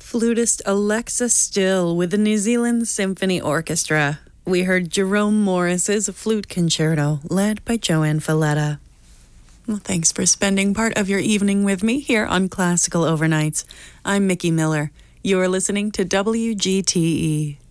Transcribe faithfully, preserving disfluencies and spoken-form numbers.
flutist Alexa Still with the New Zealand Symphony Orchestra. We heard Jerome Morris's Flute Concerto, led by Joanne Falletta. Well, thanks for spending part of your evening with me here on Classical Overnights. I'm Mickey Miller. You're listening to W G T E.